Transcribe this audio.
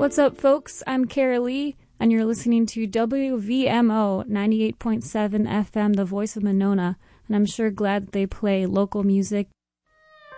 What's up, folks? I'm Kara Lee, and you're listening to WVMO 98.7 FM, the voice of Monona, and I'm sure glad that they play local music